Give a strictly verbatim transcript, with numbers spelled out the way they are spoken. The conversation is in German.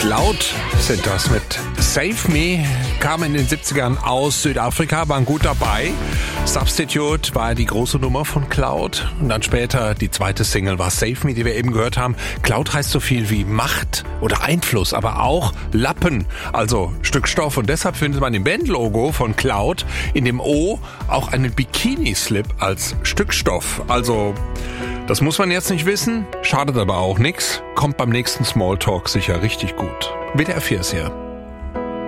Cloud sind das mit Save Me, kam in den siebzigern aus Südafrika, waren gut dabei. Substitute war die große Nummer von Cloud und dann später die zweite Single war Save Me, die wir eben gehört haben. Cloud heißt so viel wie Macht oder Einfluss, aber auch Lappen, also Stück Stoff, und deshalb findet man im Bandlogo von Cloud in dem O auch einen Bikini-Slip als Stück Stoff. Also das muss man jetzt nicht wissen, schadet aber auch nichts, kommt beim nächsten Smalltalk sicher richtig gut. W D R vier ist hier.